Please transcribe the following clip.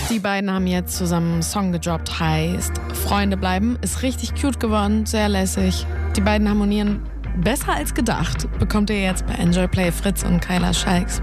Die beiden haben jetzt zusammen einen Song gedroppt, heißt Freunde bleiben. Ist richtig cute geworden, sehr lässig. Die beiden harmonieren besser als gedacht. Bekommt ihr jetzt bei Enjoy Play Fritz und Kyla Scheiks.